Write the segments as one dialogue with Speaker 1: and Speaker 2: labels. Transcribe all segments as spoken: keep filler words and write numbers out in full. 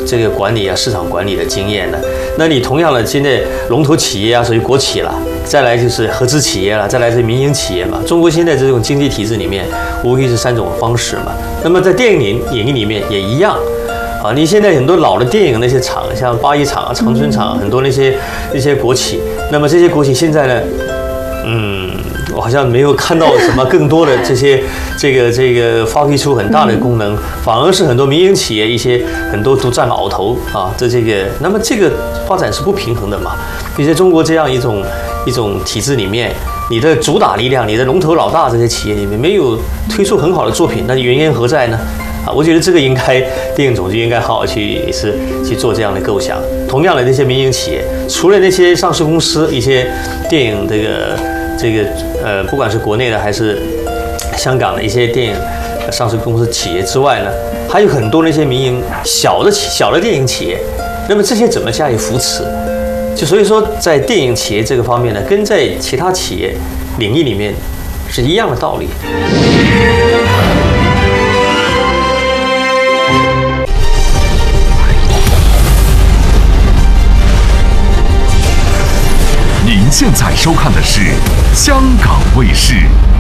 Speaker 1: 这个管理啊、市场管理的经验的。那你同样的，现在龙头企业啊，属于国企了，再来就是合资企业了，再来是民营企业嘛。中国现在这种经济体制里面，无非是三种方式嘛。那么在电影领领域里面也一样。啊，你现在很多老的电影那些厂，像八一厂啊、长春厂，很多那些那些国企，那么这些国企现在呢，嗯，我好像没有看到什么更多的这些这个这个发挥出很大的功能，反而是很多民营企业一些很多都占鳌头啊，这这个，那么这个发展是不平衡的嘛？你在中国这样一种一种体制里面，你的主打力量，你的龙头老大这些企业里面没有推出很好的作品，那原因何在呢？啊，我觉得这个应该电影总局应该好好去也是去做这样的构想。同样的，那些民营企业，除了那些上市公司，一些电影这个这个呃，不管是国内的还是香港的一些电影上市公司企业之外呢，还有很多那些民营小的小的电影企业。那么这些怎么加以扶持？就所以说，在电影企业这个方面呢，跟在其他企业领域里面是一样的道理。
Speaker 2: 您现在收看的是香港卫视。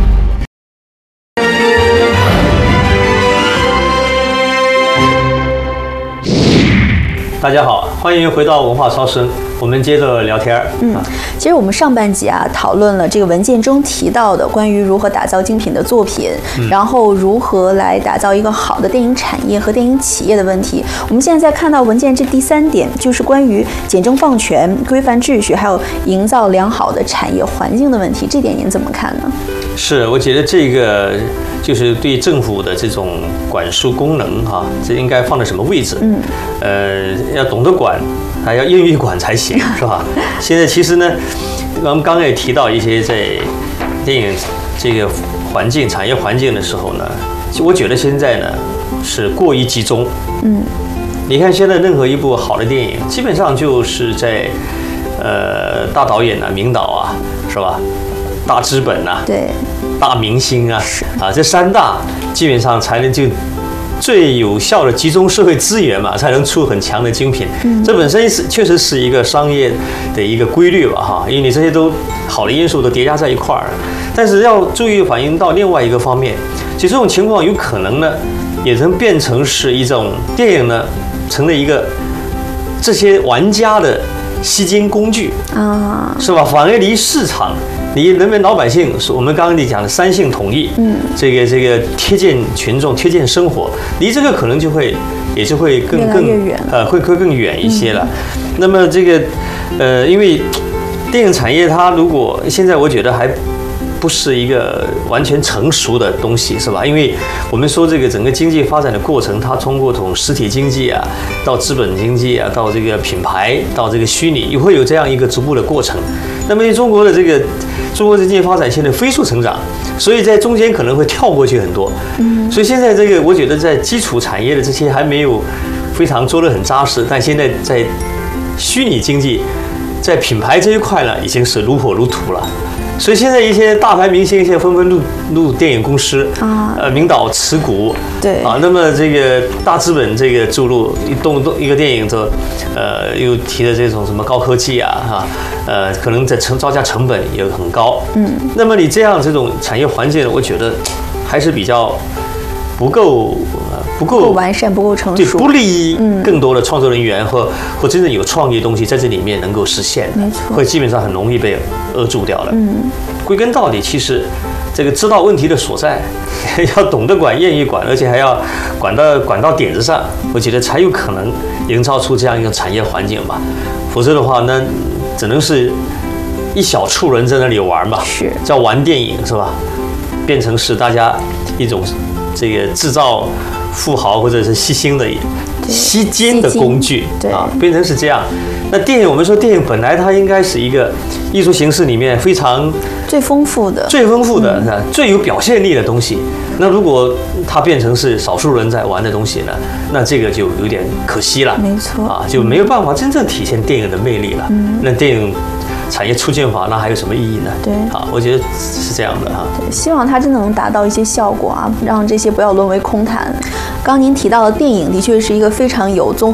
Speaker 1: 大家好，欢迎回到文化超声，我们接着聊天。
Speaker 3: 嗯，其实我们上半集啊讨论了这个文件中提到的关于如何打造精品的作品，嗯、然后如何来打造一个好的电影产业和电影企业的问题。我们现在在看到文件这第三点，就是关于简政放权、规范秩序，还有营造良好的产业环境的问题。这点您怎么看呢？
Speaker 1: 是，我觉得这个就是对政府的这种管束功能哈、啊，这应该放在什么位置？嗯，呃，要懂得管，还要愿意管才行，是吧？现在其实呢，我们刚刚也提到一些在电影这个环境、产业环境的时候呢，其实我觉得现在呢是过于集中。嗯，你看现在任何一部好的电影，基本上就是在呃大导演啊、名导啊，是吧？大资本啊，
Speaker 3: 对，
Speaker 1: 大明星啊，啊，这三大基本上才能就最有效的集中社会资源嘛，才能出很强的精品。嗯、这本身是确实是一个商业的一个规律吧，哈，因为你这些都好的因素都叠加在一块儿。但是要注意反映到另外一个方面，就这种情况有可能呢，也能变成是一种电影呢，成了一个这些玩家的吸金工具啊，是吧？反而离市场。离人民老百姓，我们刚刚你讲的三性统一，嗯，这个这个贴近群众、贴近生活，离这个可能就会也就会更更呃会会更远一些了。嗯、那么这个呃，因为电影产业它如果现在我觉得还不是一个完全成熟的东西，是吧？因为我们说这个整个经济发展的过程，它通过从实体经济啊，到资本经济啊，到这个品牌，到这个虚拟，也会有这样一个逐步的过程。那么中国的这个中国的经济发展现在飞速成长，所以在中间可能会跳过去很多。嗯，所以现在这个我觉得在基础产业的这些还没有非常做得很扎实，但现在在虚拟经济，在品牌这一块呢，已经是如火如荼了。所以现在一些大牌明星现在纷纷入入电影公司啊，呃，名导持股，对啊，那么这个大资本这个注入一动动一个电影，这呃又提的这种什么高科技啊，哈，呃，可能在成造价成本也很高，嗯，那么你这样这种产业环境，我觉得还是比较不够。不够
Speaker 3: 完善，不够成熟，
Speaker 1: 对，不利于更多的创作人员和或真正有创意的东西在这里面能够实现，
Speaker 3: 没错，
Speaker 1: 会基本上很容易被扼住掉了。嗯，归根到底，其实这个知道问题的所在，要懂得管，愿意管，而且还要管到管到点子上，我觉得才有可能营造出这样一个产业环境吧。否则的话，那只能是一小撮人在那里玩吧，
Speaker 3: 是
Speaker 1: 叫玩电影是吧？变成是大家一种这个制造富豪或者是吸星的吸金的工具啊，变成是这样。那电影，我们说电影本来它应该是一个艺术形式里面非常
Speaker 3: 最丰富的、
Speaker 1: 最丰富的、嗯、最有表现力的东西。那如果它变成是少数人在玩的东西呢，那这个就有点可惜了。
Speaker 3: 没错
Speaker 1: 啊，就没有办法真正体现电影的魅力了。嗯、那电影产业促进法那还有什么意义呢？
Speaker 3: 对，
Speaker 1: 啊，我觉得是这样的哈。
Speaker 3: 对，希望它真的能达到一些效果啊，让这些不要沦为空谈。刚您提到的电影的确是一个非常有综